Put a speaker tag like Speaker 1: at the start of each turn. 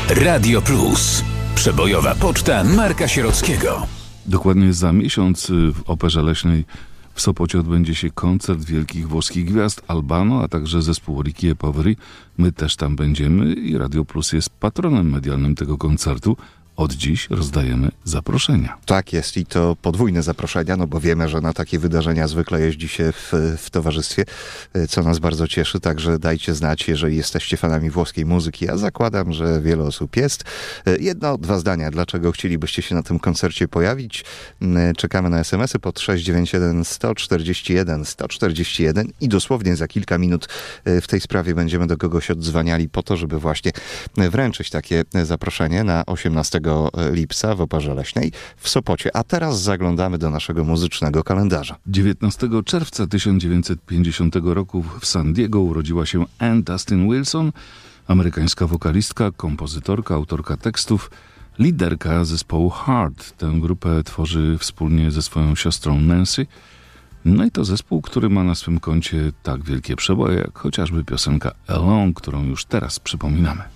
Speaker 1: Radio Plus. Przebojowa poczta Marka Sierockiego.
Speaker 2: Dokładnie za miesiąc w Operze Leśnej w Sopocie odbędzie się koncert wielkich włoskich gwiazd Albano, a także zespół Ricky e Poveri. My też tam będziemy i Radio Plus jest patronem medialnym tego koncertu. Od dziś rozdajemy zaproszenia.
Speaker 3: Tak jest i to podwójne zaproszenia, no bo wiemy, że na takie wydarzenia zwykle jeździ się w towarzystwie, co nas bardzo cieszy, także dajcie znać, jeżeli jesteście fanami włoskiej muzyki. Ja zakładam, że wiele osób jest. Jedno, dwa zdania, dlaczego chcielibyście się na tym koncercie pojawić. Czekamy na SMS-y pod 691 141 141 i dosłownie za kilka minut w tej sprawie będziemy do kogoś oddzwaniali po to, żeby właśnie wręczyć takie zaproszenie na 18 lipca w Operze Leśnej w Sopocie. A teraz zaglądamy do naszego muzycznego kalendarza.
Speaker 2: 19 czerwca 1950 roku w San Diego urodziła się Ann Dustin Wilson, amerykańska wokalistka, kompozytorka, autorka tekstów, liderka zespołu Heart. Tę grupę tworzy wspólnie ze swoją siostrą Nancy. No i to zespół, który ma na swym koncie tak wielkie przeboje, jak chociażby piosenka Alone, którą już teraz przypominamy.